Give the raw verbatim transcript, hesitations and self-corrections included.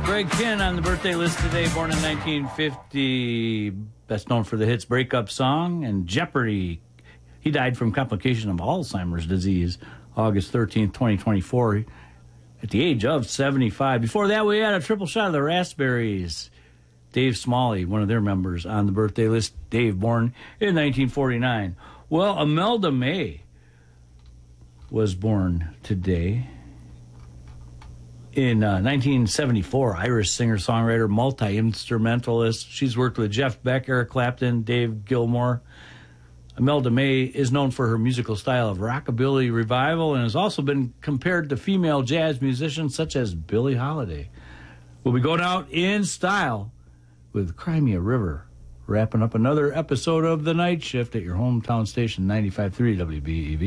Greg Kihn on the birthday list today, born in nineteen fifty, best known for the hits Breakup Song and Jeopardy! He died from complication of Alzheimer's disease August thirteenth, twenty twenty-four, at the age of seventy-five. Before that, we had a triple shot of the Raspberries. Dave Smalley, one of their members on the birthday list. Dave, born in nineteen forty-nine. Well, Imelda May was born today. In uh, nineteen seventy-four, Irish singer-songwriter, multi-instrumentalist. She's worked with Jeff Beck, Eric Clapton, Dave Gilmour. Imelda May is known for her musical style of rockabilly revival and has also been compared to female jazz musicians such as Billie Holiday. We'll be going out in style with Cry Me a River, wrapping up another episode of The Night Shift at your hometown station, ninety-five point three W B E V.